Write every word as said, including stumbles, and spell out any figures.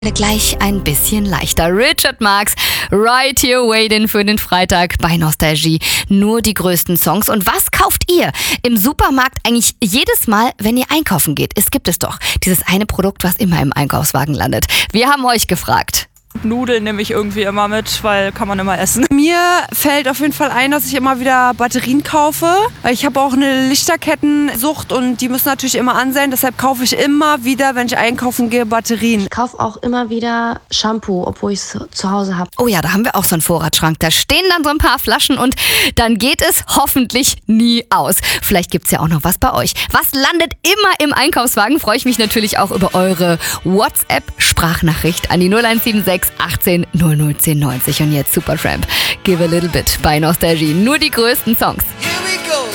Gleich ein bisschen leichter. Richard Marx, Right Here Waiting für den Freitag bei Nostalgie. Nur die größten Songs. Und was kauft ihr im Supermarkt eigentlich jedes Mal, wenn ihr einkaufen geht? Es gibt es doch. Dieses eine Produkt, was immer im Einkaufswagen landet. Wir haben euch gefragt. Nudeln nehme ich irgendwie immer mit, weil kann man immer essen. Mir fällt auf jeden Fall ein, dass ich immer wieder Batterien kaufe, weil ich habe auch eine Lichterkettensucht und die müssen natürlich immer an sein. Deshalb kaufe ich immer wieder, wenn ich einkaufen gehe, Batterien. Ich kaufe auch immer wieder Shampoo, obwohl ich es zu Hause habe. Oh ja, da haben wir auch so einen Vorratsschrank. Da stehen dann so ein paar Flaschen und dann geht es hoffentlich nie aus. Vielleicht gibt's ja auch noch was bei euch. Was landet immer im Einkaufswagen? Freue ich mich natürlich auch über eure WhatsApp-Sprachnachricht an die null eins sieben sechs achtzehn null null zehn neunzig. Und jetzt Supertramp. Give a little bit bei Nostalgie. Nur die größten Songs.